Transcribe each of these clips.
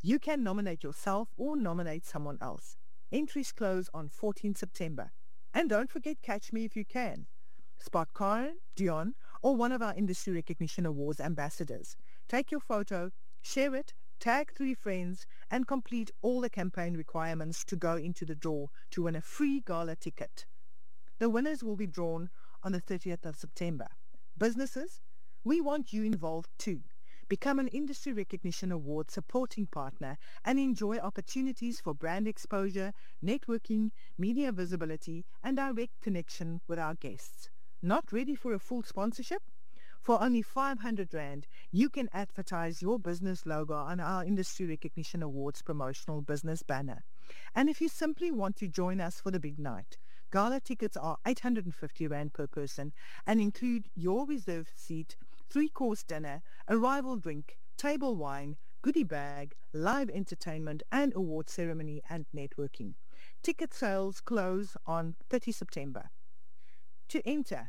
You can nominate yourself or nominate someone else. Entries close on 14 September. And don't forget Catch Me If You Can. Spot Karen, Dion, or one of our Industry Recognition Awards ambassadors. Take your photo, share it, tag 3 friends, and complete all the campaign requirements to go into the draw to win a free gala ticket. The winners will be drawn on the 30th of September. Businesses, we want you involved too. Become an Industry Recognition Award supporting partner and enjoy opportunities for brand exposure, networking, media visibility, and direct connection with our guests. Not ready for a full sponsorship? For only 500 Rand, you can advertise your business logo on our Industry Recognition Awards promotional business banner. And if you simply want to join us for the big night, gala tickets are 850 Rand per person and include your reserved seat, 3-course dinner, arrival drink, table wine, goodie bag, live entertainment, and award ceremony and networking. Ticket sales close on 30 September. To enter,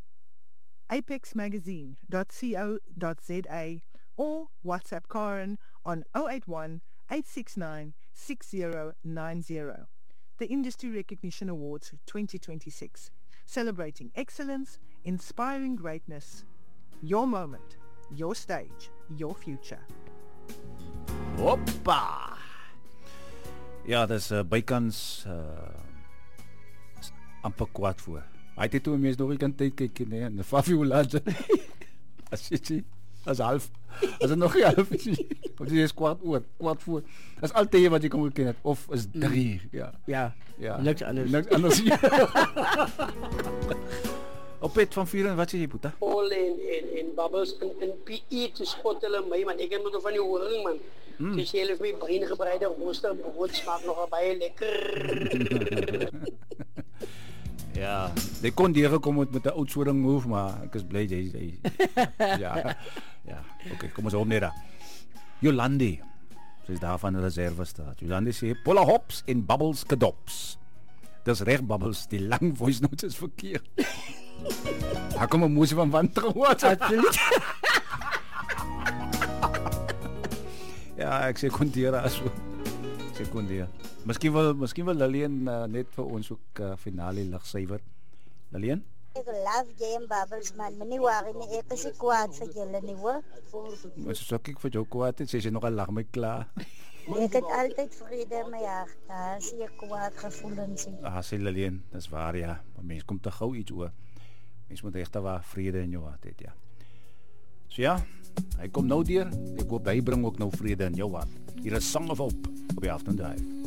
apexmagazine.co.za or WhatsApp Karen on 081-869-6090. The Industry Recognition Awards 2026. Celebrating excellence, inspiring greatness. Your moment, your stage, your future. Hoppa! Ja, dis bykans amper kwart voor. Hy het toe mense nog nie kan tyd kyk nie en Fabiola. As jy sien, as half. As dit nog nie half is nie. Of dit is kwart voor. Dis altyd wat jy kom ken het of is 3. Ja. Niks anders. Niks anders. Op het van 4 en wat sê jy, Boeta? All in bubbles en PE te spot hulle my man. Ek het nog van die horing man. Dus jy het my brein gebreide rooster brood smaak nog baie lekker. Ja, jy kon hier gekom met 'n oud soring move, maar ek is bly jy. Ja. Okay, kom ons op net daar. Jolandi. Sy is daar van 'n reservestaat. Jolandi sê Polla hops en bubbles kadops. Dis reg bubbles, die lang voice notes is verkeerd. Daar kom 'n moesie van wantrouwens. Absoluut. Ja, ek sekondeer aso. Sekondeer. Miskien wil Lillian net vir ons ook finale lig syfer. Lillian? Ek love game bubbles man, maar nie worry nie, ek is nie kwaad vir julle nie hoor. Maar so ek vir jou kwaad het, sy nog al lag my klaar. Ek het altyd vrede in my hart, daar is nie kwaad gevoelens nie. Sê Lillian, dis waar ja, maar mens kom te gou iets oor. Mens moet echt waar vrede in jou hart hê, ja. So ja, hy kom nou deur. Ek hoop hy bring ook nou vrede in jou hart. Hier is Song of Hope op die Afternoon Drive.